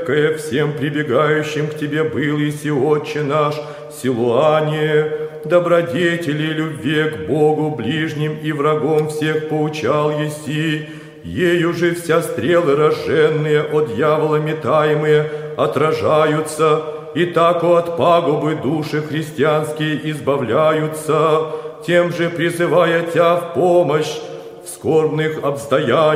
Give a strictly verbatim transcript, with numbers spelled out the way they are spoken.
крепкое всем прибегающим к Тебе был Иси, Отче наш, Силуане, добродетели и любви к Богу ближним и врагом всех поучал Еси, ею же вся стрелы рожженные, от дьявола метаемые, отражаются, и тако от пагубы души христианские избавляются, тем же призывая Тя в помощь в скорбных обстояниях.